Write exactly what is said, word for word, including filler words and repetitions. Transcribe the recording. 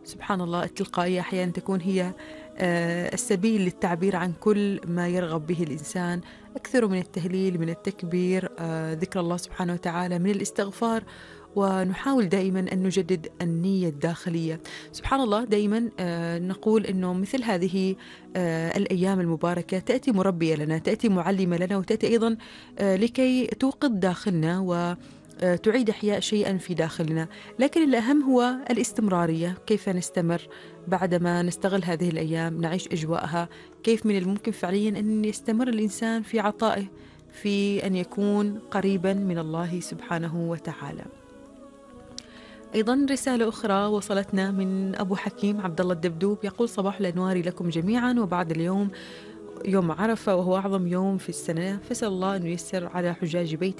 سبحان الله، التلقائية أحيانا تكون هي آه، السبيل للتعبير عن كل ما يرغب به الإنسان. أكثر من التهليل، من التكبير، آه، ذكر الله سبحانه وتعالى، من الاستغفار، ونحاول دائما أن نجدد النية الداخلية. سبحان الله، دائما آه، نقول أنه مثل هذه آه، الأيام المباركة تأتي مربية لنا، تأتي معلمة لنا، وتأتي أيضا آه، لكي توقظ داخلنا وتعيد إحياء شيئا في داخلنا. لكن الأهم هو الاستمرارية، كيف نستمر بعدما نستغل هذه الأيام، نعيش أجواءها. كيف من الممكن فعليا أن يستمر الإنسان في عطائه، في أن يكون قريبا من الله سبحانه وتعالى. أيضا رسالة أخرى وصلتنا من أبو حكيم عبد الله الدبدوب، يقول: صباح الأنوار لكم جميعا، وبعد اليوم يوم عرفة وهو أعظم يوم في السنة، فسأل الله أن ييسر على حجاج بيته